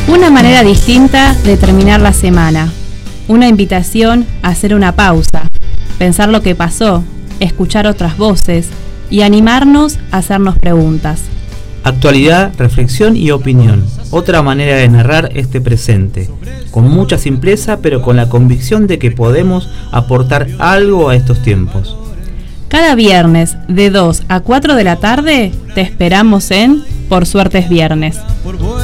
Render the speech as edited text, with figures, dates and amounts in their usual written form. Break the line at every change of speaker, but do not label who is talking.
Una manera distinta de terminar la semana. Una invitación a hacer una pausa, pensar lo que pasó, escuchar otras voces y animarnos a hacernos preguntas.
Actualidad, reflexión y opinión. Otra manera de narrar este presente. Con mucha simpleza, pero con la convicción de que podemos aportar algo a estos tiempos.
Cada viernes de 2 a 4 de la tarde te esperamos en Por Suerte es Viernes.